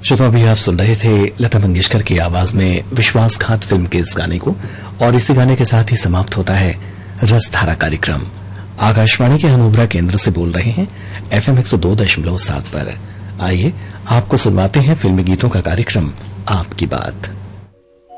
श्रोता, अभी आप सुन रहे थे लता मंगेशकर की आवाज में विश्वासघात फिल्म के इस गाने को, और इसी गाने के साथ ही समाप्त होता है रसधारा कार्यक्रम। आकाशवाणी के हनूबरा केंद्र से बोल रहे हैं FM 102.7 पर। आइए आपको सुनवाते हैं फिल्मी गीतों का कार्यक्रम आपकी बात।